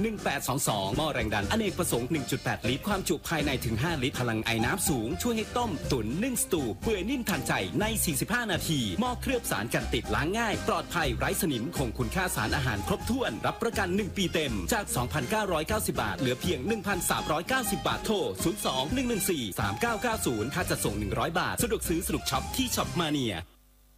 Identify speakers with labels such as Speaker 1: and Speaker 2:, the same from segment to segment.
Speaker 1: 1822หม้อแรงดันอเนกประสงค์ 1.8 ลิตรความจุภายในถึง 5 ลิตรพลังไอน้ำสูงช่วยให้ต้มตุ๋นนึ่งสตูเปื่อยนิ่มทันใจใน 45 นาทีหม้อเคลือบสารกันติดล้างง่ายปลอดภัยไร้สนิมคงคุณค่าสารอาหารครบถ้วนรับประกัน 1 ปีเต็มจาก 2,990 บาทเหลือเพียง 1,390 บาทโทร 02-114-3990 ค่าจัดส่ง 100 บาทสะดวกซื้อสนุกช็อปที่ช็อปมาเนีย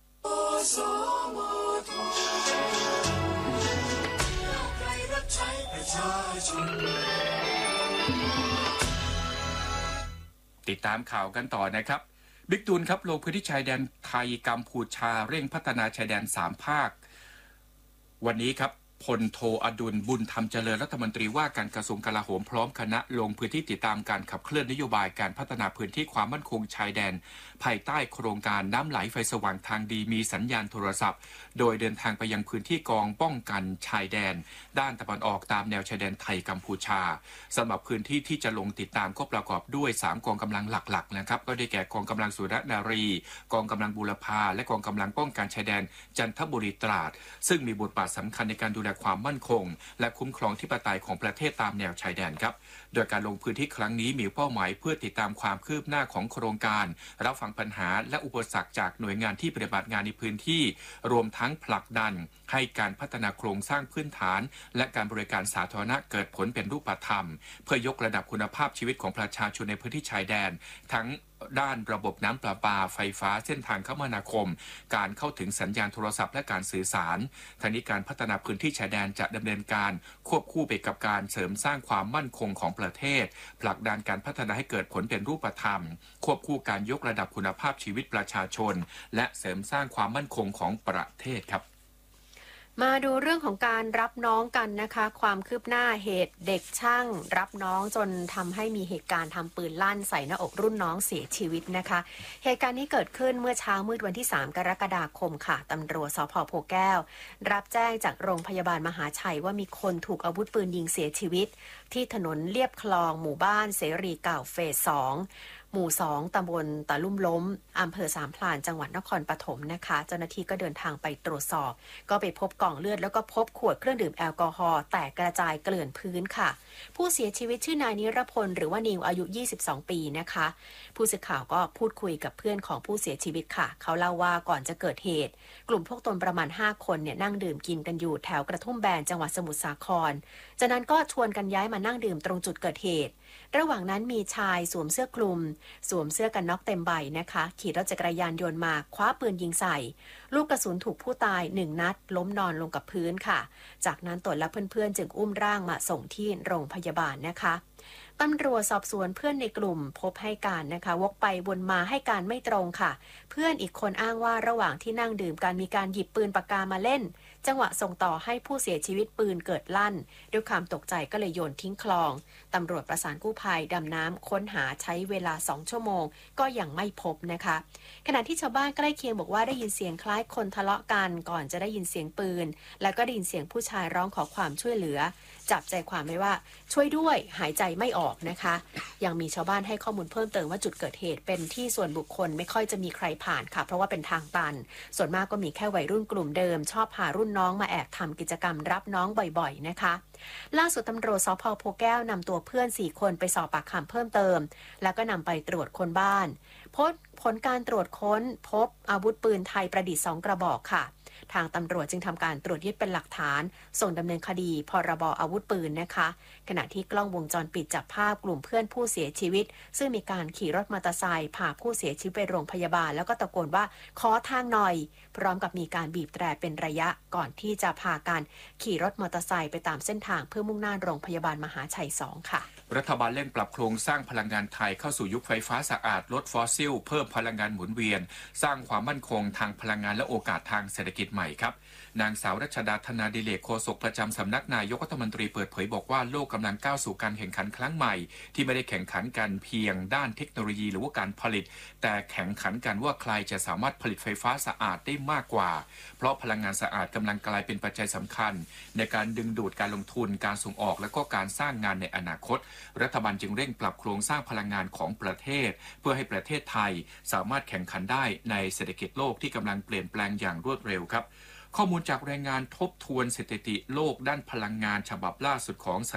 Speaker 2: ติดตามข่าวกันต่อนะครับบิ๊กตูนครับลงพื้นที่ชายแดนไทยกัมพูชาเร่งพัฒนาชายแดน3ภาควันนี้ครับพลโทอดุลบุญธรรมเจริญรัฐมนตรีว่าการกระทรวงกลาโหมพร้อมคณะลงพื้นที่ติดตามการขับเคลื่อนนโยบายการพัฒนาพื้นที่ความมั่นคงชายแดนภายใต้โครงการน้ำไหลไฟสว่างทางดีมีสัญญาณโทรศัพท์โดยเดินทางไปยังพื้นที่กองป้องกันชายแดนด้านตะวันออกตามแนวชายแดนไทยกัมพูชาสำหรับพื้นที่ที่จะลงติดตามก็ประกอบด้วย3กองกำลังหลักๆนะครับก็ได้แก่กองกำลังสุรนารีกองกำลังบูรพาและกองกำลังป้องกันชายแดนจันทบุรีตราดซึ่งมีบทบาทสำคัญในการดูแลความมั่นคงและคุ้มครองที่ปไตยของประเทศตามแนวชายแดนครับโดยการลงพื้นที่ครั้งนี้มีเป้าหมายเพื่อติดตามความคืบหน้าของโครงการรับฟังปัญหาและอุปสรรคจากหน่วยงานที่ปฏิบัติงานในพื้นที่รวมทั้งผลักดันให้การพัฒนาโครงสร้างพื้นฐานและการบริการสาธารณะเกิดผลเป็นรูปธรรมเพื่อยกระดับคุณภาพชีวิตของประชาชนในพื้นที่ชายแดนทั้งด้านระบบน้ำประปาไฟฟ้าเส้นทางคมนาคมการเข้าถึงสัญญาณโทรศัพท์และการสื่อสารทั้งนี้การพัฒนาพื้นที่ชายแดนจะดำเนินการควบคู่ไปกับการเสริมสร้างความมั่นคงของประเทศผลักดันการพัฒนาให้เกิดผลเป็นรูปธรรมควบคู่การยกระดับคุณภาพชีวิตประชาชนและเสริมสร้างความมั่นคงของประเทศครับ
Speaker 3: มาดูเรื่องของการรับน้องกันนะคะความคืบหน้าเหตุเด็กช่างรับน้องจนทำให้มีเหตุการณ์ทำปืนลั่นใส่หน้าอกรุ่นน้องเสียชีวิตนะคะเหตุการณ์นี้เกิดขึ้นเมื่อเช้ามืดวันที่3 กรกฎาคมค่ะตำรวจสภ.โพแก้วรับแจ้งจากโรงพยาบาลมหาชัยว่ามีคนถูกอาวุธปืนยิงเสียชีวิตที่ถนนเลียบคลองหมู่บ้านเสรีเก่าเฟส 2หมู่ 2 ตำบลตะลุ่มล้มอำเภอสามพรานจังหวัดนครปฐมนะคะเจ้าหน้าที่ก็เดินทางไปตรวจสอบก็ไปพบกล่องเลือดแล้วก็พบขวดเครื่องดื่มแอลกอฮอล์แตกกระจายเกลื่อนพื้นค่ะผู้เสียชีวิตชื่อนายนิรพลหรือว่านิวอายุ22 ปีนะคะผู้สื่อข่าวก็พูดคุยกับเพื่อนของผู้เสียชีวิตค่ะเขาเล่าว่าก่อนจะเกิดเหตุกลุ่มพวกตนประมาณ5 คนเนี่ยนั่งดื่มกินกันอยู่แถวกระทุ่มแบนจังหวัดสมุทรสาครจากนั้นก็ชวนกันย้ายมานั่งดื่มตรงจุดเกิดเหตุระหว่างนั้นมีชายสวมเสื้อคลุมสวมเสื้อกันน็อกเต็มใบนะคะขี่รถจักรยานยนต์มาคว้าปืนยิงใส่ลูกกระสุนถูกผู้ตาย1 นัดล้มนอนลงกับพื้นค่ะจากนั้นตนและเพื่อนๆจึงอุ้มร่างมาส่งที่โรงพยาบาลนะคะตำรวจสอบสวนเพื่อนในกลุ่มพบให้การนะคะวกไปวนมาให้การไม่ตรงค่ะเพื่อนอีกคนอ้างว่าระหว่างที่นั่งดื่มกันมีการหยิบปืนปากกามาเล่นจังหวะส่งต่อให้ผู้เสียชีวิตปืนเกิดลั่นด้วยความตกใจก็เลยโยนทิ้งคลองตำรวจประสานกู้ภัยดำน้ำค้นหาใช้เวลา2 ชั่วโมงก็ยังไม่พบนะคะขณะที่ชาวบ้านใกล้เคียงบอกว่าได้ยินเสียงคล้ายคนทะเลาะกันก่อนจะได้ยินเสียงปืนแล้วก็ได้ยินเสียงผู้ชายร้องขอความช่วยเหลือจับใจความไว้ว่าช่วยด้วยหายใจไม่ออกนะคะยังมีชาวบ้านให้ข้อมูลเพิ่มเติมว่าจุดเกิดเหตุเป็นที่ส่วนบุคคลไม่ค่อยจะมีใครผ่านค่ะเพราะว่าเป็นทางตันส่วนมากก็มีแค่วัยรุ่นกลุ่มเดิมชอบพารุ่นน้องมาแอบทำกิจกรรมรับน้องบ่อยๆนะคะล่าสุดตำรวจสภ.โพแก้วนำตัวเพื่อน4 คนไปสอบปากคำเพิ่มเติมแล้วก็นำไปตรวจค้นบ้านผลการตรวจค้นพบอาวุธปืนไทยประดิษฐ์2 กระบอกค่ะทางตำรวจจึงทำการตรวจยึดเป็นหลักฐานส่งดำเนินคดีพรบอาวุธปืนนะคะขณะที่กล้องวงจรปิดจับภาพกลุ่มเพื่อนผู้เสียชีวิตซึ่งมีการขี่รถมอเตอร์ไซค์พาผู้เสียชีวิตไปโรงพยาบาลแล้วก็ตะโกนว่าขอทางหน่อยพร้อมกับมีการบีบแตรเป็นระยะก่อนที่จะพากันขี่รถมอเตอร์ไซค์ไปตามเส้นทางเพื่อมุ่งหน้าโรงพยาบาลมหาชัย 2ค่ะ
Speaker 2: รัฐบาลเร่งปรับโครงสร้างพลังงานไทยเข้าสู่ยุคไฟฟ้าสะอาดลดฟอสซิลเพิ่มพลังงานหมุนเวียนสร้างความมั่นคงทางพลังงานและโอกาสทางเศรษฐกิจใหม่ครับนางสาวรัชดาธนาดิเลกโฆษกประจำสำนักนายกรัฐมนตรีเปิดเผยบอกว่าโลกกำลังก้าวสู่การแข่งขันครั้งใหม่ที่ไม่ได้แข่งขันกันเพียงด้านเทคโนโลยีหรือว่าการผลิตแต่แข่งขันกันว่าใครจะสามารถผลิตไฟฟ้าสะอาดได้มากกว่าเพราะพลังงานสะอาดกำลังกลายเป็นปัจจัยสำคัญในการดึงดูดการลงทุนการส่งออกและก็การสร้างงานในอนาคตรัฐบาลจึงเร่งปรับโครงสร้างพลังงานของประเทศเพื่อให้ประเทศไทยสามารถแข่งขันได้ในเศรษฐกิจโลกที่กำลังเปลี่ยนแปลงอย่างรวดเร็วครับข้อมูลจากรายงานทบทวนสถิติโลกด้านพลังงานฉบับล่าสุดของ